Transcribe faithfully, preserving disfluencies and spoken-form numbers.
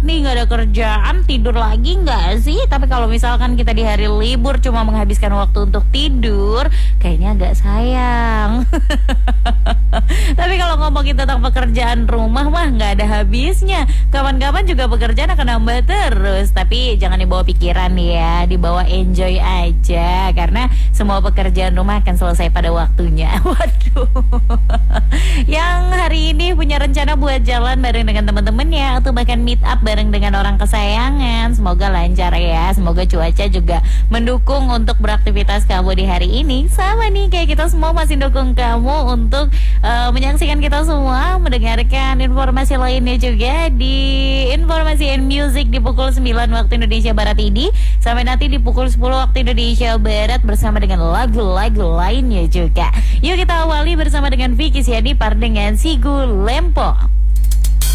nih nggak ada kerjaan, tidur lagi nggak sih? Tapi kalau misalkan kita di hari libur cuma menghabiskan waktu untuk tidur, kayaknya agak sayang. Tapi kalau ngomongin tentang pekerjaan rumah mah nggak ada habisnya. Kapan-kapan juga pekerjaan akan nambah terus. Tapi jangan dibawa pikiran ya, dibawa enjoy aja. Karena semua pekerjaan rumah akan selesai pada waktunya. Waduh. Yang hari ini punya rencana buat jalan bareng dengan teman-temannya atau bahkan meet up bareng dengan orang kesayangan, semoga lancar ya. Semoga cuaca juga mendukung untuk beraktivitas kamu di hari ini. Sama nih kayak kita semua masih dukung kamu untuk uh, menyaksikan kita semua, mendengarkan informasi lainnya juga di Informasi and Music di pukul sembilan waktu Indonesia Barat ini, sampai nanti di pukul sepuluh waktu Indonesia Barat bersama dengan lagu-lagu lainnya juga. Yuk kita awali bersama dengan Vicky Sianipar dengan Sigu Lempo.